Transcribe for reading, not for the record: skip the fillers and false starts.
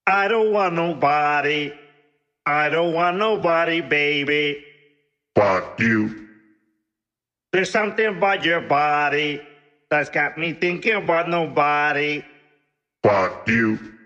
I don't want nobody. I don't want nobody, baby. Fuck you. There's something about your body that's got me thinking about nobody. Fuck you.